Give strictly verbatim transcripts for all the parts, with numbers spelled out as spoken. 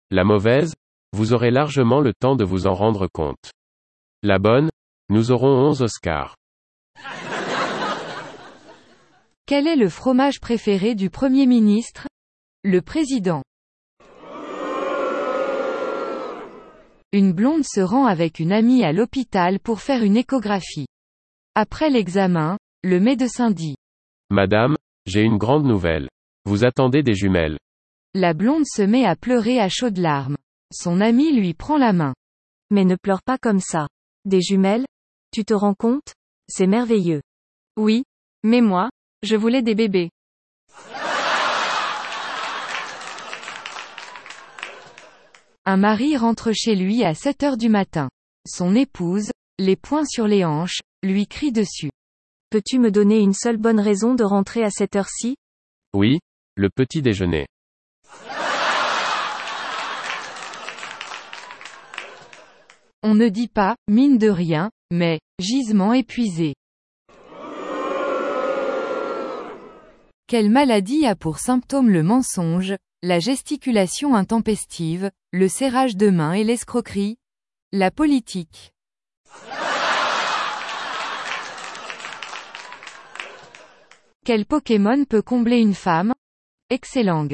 La mauvaise, vous aurez largement le temps de vous en rendre compte. La bonne, nous aurons onze Oscars. Quel est le fromage préféré du Premier ministre? Le président. Une blonde se rend avec une amie à l'hôpital pour faire une échographie. Après l'examen, le médecin dit: Madame, j'ai une grande nouvelle. Vous attendez des jumelles. La blonde se met à pleurer à chaudes larmes. Son ami lui prend la main. Mais ne pleure pas comme ça. Des jumelles? Tu te rends compte? C'est merveilleux. Oui, mais moi, je voulais des bébés. Un mari rentre chez lui à sept heures du matin. Son épouse, les poings sur les hanches, lui crie dessus. Peux-tu me donner une seule bonne raison de rentrer à cette heure-ci? Oui, le petit déjeuner. On ne dit pas, mine de rien, mais, gisement épuisé. Quelle maladie a pour symptôme le mensonge, la gesticulation intempestive, le serrage de main et l'escroquerie? La politique. Quel Pokémon peut combler une femme? Excellang.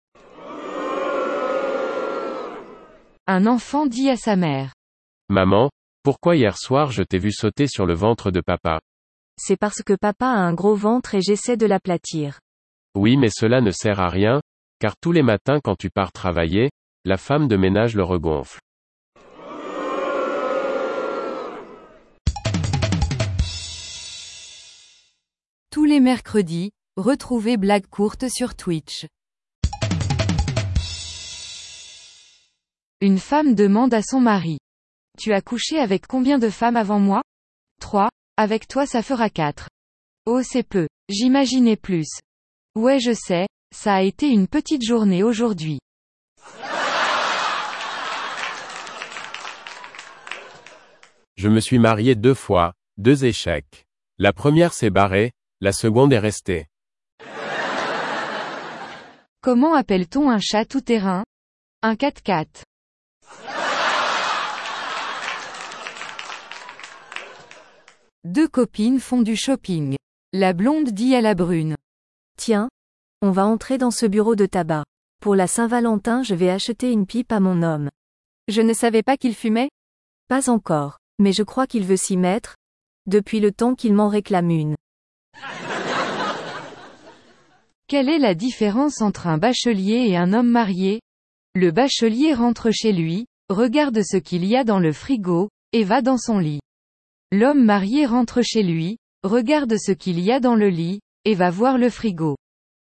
Un enfant dit à sa mère: Maman, pourquoi hier soir je t'ai vu sauter sur le ventre de papa? C'est parce que papa a un gros ventre et j'essaie de l'aplatir. Oui, mais cela ne sert à rien, car tous les matins quand tu pars travailler, la femme de ménage le regonfle. Tous les mercredis, retrouvez Blague courte sur Twitch. Une femme demande à son mari: Tu as couché avec combien de femmes avant moi? Trois. Avec toi ça fera quatre. Oh, c'est peu. J'imaginais plus. Ouais, je sais, ça a été une petite journée aujourd'hui. Je me suis marié deux fois, deux échecs. La première s'est barrée, la seconde est restée. Comment appelle-t-on un chat tout-terrain? Un quatre-quatre. Deux copines font du shopping. La blonde dit à la brune: Tiens, on va entrer dans ce bureau de tabac. Pour la Saint-Valentin, je vais acheter une pipe à mon homme. Je ne savais pas qu'il fumait? Pas encore, mais je crois qu'il veut s'y mettre, depuis le temps qu'il m'en réclame une. Quelle est la différence entre un bachelier et un homme marié? Le bachelier rentre chez lui, regarde ce qu'il y a dans le frigo, et va dans son lit. L'homme marié rentre chez lui, regarde ce qu'il y a dans le lit, et va voir le frigo.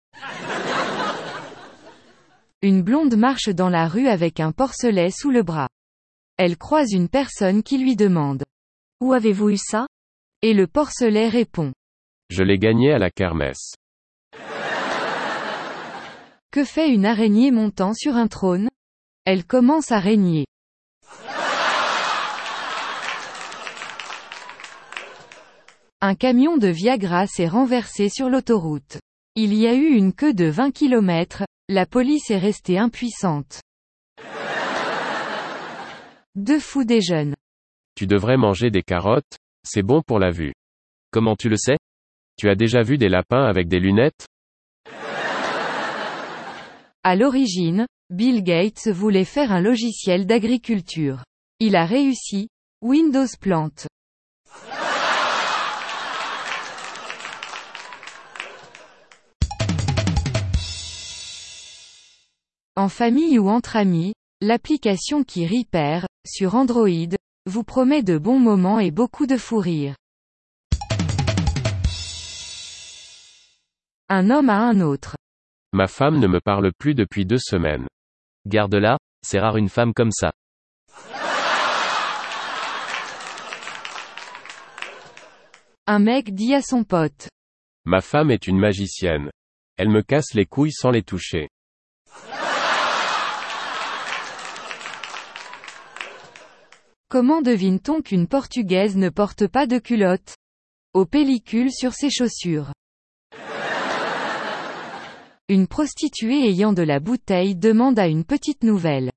Une blonde marche dans la rue avec un porcelet sous le bras. Elle croise une personne qui lui demande: Où avez-vous eu ça? Et le porcelet répond: Je l'ai gagné à la kermesse. Que fait une araignée montant sur un trône? Elle commence à régner. Un camion de Viagra s'est renversé sur l'autoroute. Il y a eu une queue de vingt kilomètres, la police est restée impuissante. Deux fous déjeunent. Tu devrais manger des carottes, c'est bon pour la vue. Comment tu le sais? Tu as déjà vu des lapins avec des lunettes? À l'origine, Bill Gates voulait faire un logiciel d'agriculture. Il a réussi. Windows plante. En famille ou entre amis, l'application qui Repair, sur Android, vous promet de bons moments et beaucoup de fou rire. Un homme à un autre. Ma femme ne me parle plus depuis deux semaines. Garde-la, c'est rare une femme comme ça. Un mec dit à son pote: Ma femme est une magicienne. Elle me casse les couilles sans les toucher. Comment devine-t-on qu'une Portugaise ne porte pas de culotte? Aux pellicules sur ses chaussures. Une prostituée ayant de la bouteille demande à une petite nouvelle: